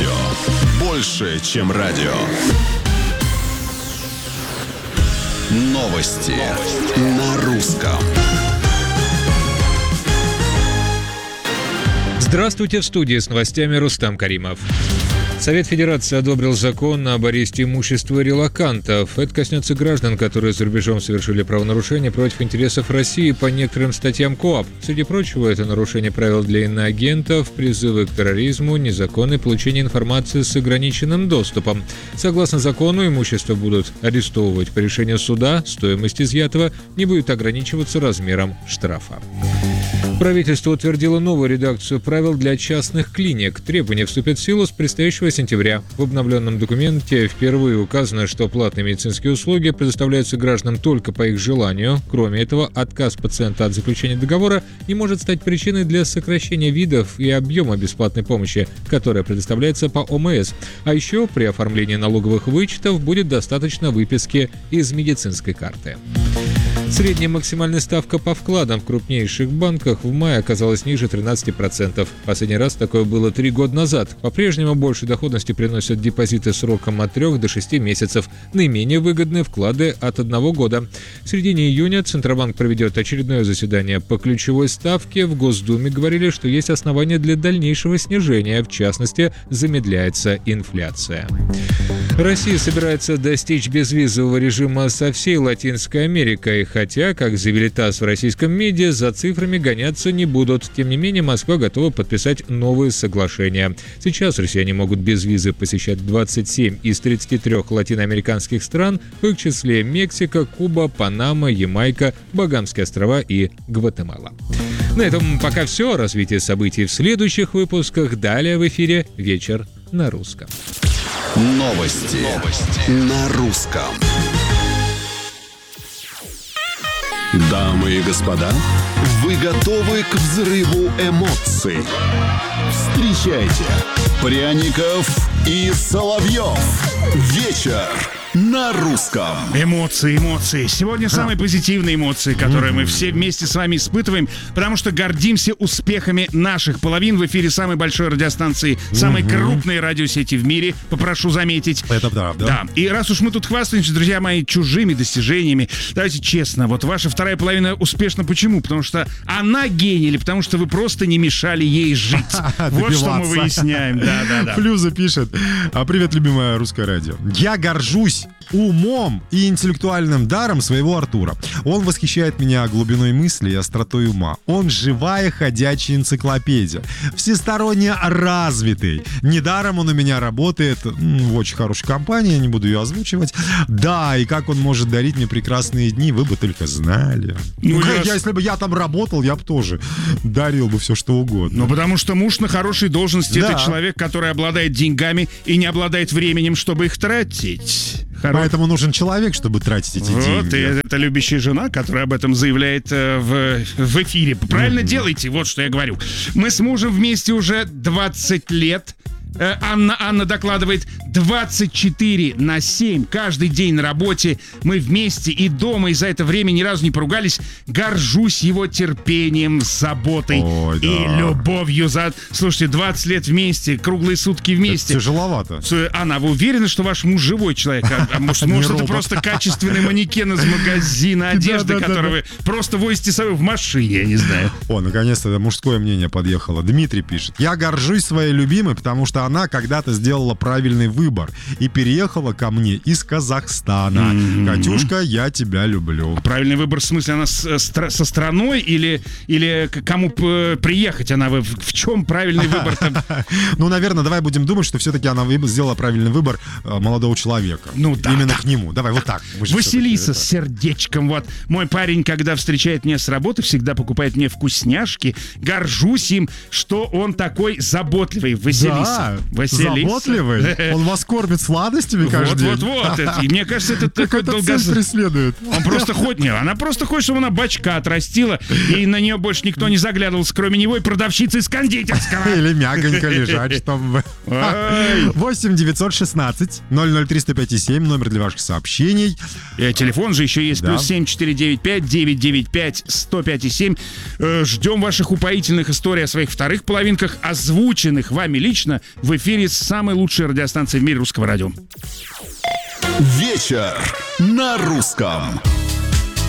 Радио. Больше, чем радио. Новости на русском. Здравствуйте, в студии с новостями Рустам Каримов. Совет Федерации одобрил закон об аресте имущества релокантов. Это коснется граждан, которые за рубежом совершили правонарушения против интересов России по некоторым статьям КоАП. Среди прочего, это нарушение правил для иноагентов, призывы к терроризму, незаконное получение информации с ограниченным доступом. Согласно закону, имущество будут арестовывать по решению суда, стоимость изъятого не будет ограничиваться размером штрафа. Правительство утвердило новую редакцию правил для частных клиник. Требования вступят в силу с предстоящего сентября. В обновленном документе впервые указано, что платные медицинские услуги предоставляются гражданам только по их желанию. Кроме этого, отказ пациента от заключения договора не может стать причиной для сокращения видов и объема бесплатной помощи, которая предоставляется по ОМС. А еще при оформлении налоговых вычетов будет достаточно выписки из медицинской карты. Средняя максимальная ставка по вкладам в крупнейших банках в мае оказалась ниже 13%. Последний раз такое было 3 года назад. По-прежнему больше доходности приносят депозиты сроком от 3 до 6 месяцев. Наименее выгодные вклады от 1 года. В середине июня Центробанк проведет очередное заседание по ключевой ставке. В Госдуме говорили, что есть основания для дальнейшего снижения. В частности, замедляется инфляция. Россия собирается достичь безвизового режима со всей Латинской Америкой. Хотя, как заявили ТАСС в российском медиа, за цифрами гоняться не будут. Тем не менее, Москва готова подписать новые соглашения. Сейчас россияне могут без визы посещать 27 из 33 латиноамериканских стран, в их числе Мексика, Куба, Панама, Ямайка, Багамские острова и Гватемала. На этом пока все. Развитие событий в следующих выпусках. Далее в эфире «Вечер на русском». Новости на русском. Дамы и господа, вы готовы к взрыву эмоций? Встречайте Пряников и Соловьев. Вечер на русском. Эмоции. Сегодня самые позитивные эмоции, которые мы все вместе с вами испытываем, потому что гордимся успехами наших половин в эфире самой большой радиостанции, самой крупной радиосети в мире, попрошу заметить. Это правда. Да. И раз уж мы тут хвастаемся, друзья мои, чужими достижениями, давайте честно, вот ваша вторая половина успешна почему? Потому что она гений или потому что вы просто не мешали ей жить? Вот что мы выясняем. Да. Флюза пишет: привет, любимое русское радио. Я горжусь умом и интеллектуальным даром своего Артура. Он восхищает меня глубиной мысли и остротой ума. Он живая ходячая энциклопедия, всесторонне развитый. Недаром он у меня работает в очень хорошей компании, не буду ее озвучивать. Да, и как он может дарить мне прекрасные дни, вы бы только знали. Если бы я там работал, я бы тоже дарил бы все, что угодно. Ну, потому что муж на хорошей должности — это человек, который обладает деньгами и не обладает временем, чтобы их тратить. Поэтому нужен человек, чтобы тратить эти деньги. Вот, и это любящая жена, которая об этом заявляет в эфире. Правильно делайте, вот что я говорю. Мы с мужем вместе уже 20 лет. Анна докладывает 24/7 каждый день на работе. Мы вместе и дома, и за это время ни разу не поругались. Горжусь его терпением, заботой и любовью. Слушайте, 20 лет вместе, круглые сутки вместе. Это тяжеловато. Анна, вы уверены, что ваш муж живой человек? А может это просто качественный манекен из магазина одежды, который вы просто возите с собой в машине, я не знаю. Наконец-то мужское мнение подъехало. Дмитрий пишет: я горжусь своей любимой, потому что она когда-то сделала правильный выбор и переехала ко мне из Казахстана. Катюшка, я тебя люблю. А правильный выбор в смысле она со страной или кому приехать? Она в чем правильный выбор? Ну, наверное, давай будем думать, что все-таки она сделала правильный выбор молодого человека. Ну да. Именно к нему. Давай вот так. Василиса с сердечком. Вот. Мой парень, когда встречает меня с работы, всегда покупает мне вкусняшки. Горжусь им, что он такой заботливый. Василиса. Заботливый? Он вас кормит сладостями каждый день? Вот. И мне кажется, это такой Какая-то цель преследует. Он просто она просто хочет, чтобы она бачка отрастила, и на нее больше никто не заглядывался, кроме него и продавщицы из кондитерского. Или мягонько лежать, чтобы... 8 916 00305,7, номер для ваших сообщений. Телефон же еще есть, Да. плюс 7495 995 105,7. Ждем ваших упоительных историй о своих вторых половинках, озвученных вами лично в эфире с самой лучшей радиостанции в мире русского радио. Вечер на русском.